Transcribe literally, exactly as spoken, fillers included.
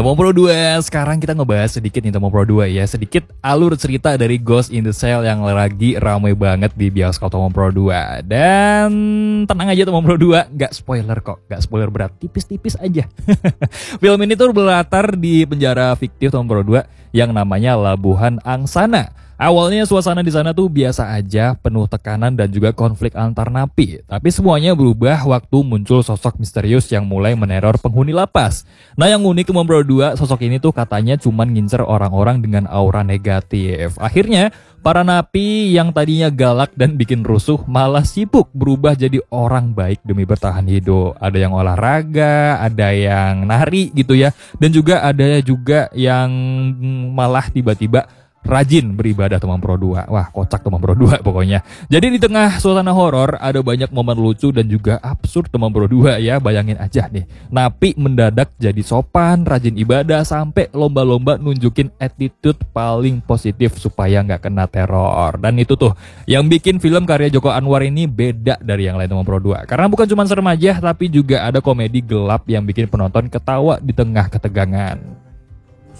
Tomom Pro dua, sekarang kita ngebahas sedikit nih Tomom Pro dua ya. Sedikit alur cerita dari Ghost in the Shell yang lagi ramai banget di bioskop Tomom Pro dua. Dan tenang aja Tomom Pro dua, gak spoiler kok, gak spoiler berat, tipis-tipis aja. Film ini tuh berlatar di penjara fiktif Tomom Pro dua yang namanya Labuhan Angsana. Awalnya suasana di sana tuh biasa aja, penuh tekanan dan juga konflik antar napi. Tapi semuanya berubah waktu muncul sosok misterius yang mulai meneror penghuni lapas. Nah yang unik Tomom Pro dua, sosok ini tuh katanya cuman ngincer orang-orang dengan aura negatif. Akhirnya para napi yang tadinya galak dan bikin rusuh malah sibuk berubah jadi orang baik demi bertahan hidup. Ada yang olahraga, ada yang nari gitu ya. Dan juga ada juga yang malah tiba-tiba rajin beribadah Tomom Pro dua. Wah, kocak Tomom Pro dua pokoknya. Jadi di tengah suasana horor ada banyak momen lucu dan juga absurd Tomom Pro dua ya. Bayangin aja nih, napi mendadak jadi sopan, rajin ibadah, sampai lomba-lomba nunjukin attitude paling positif supaya nggak kena teror. Dan itu tuh yang bikin film karya Joko Anwar ini beda dari yang lain Tomom Pro dua. Karena bukan cuma serem aja, tapi juga ada komedi gelap yang bikin penonton ketawa di tengah ketegangan.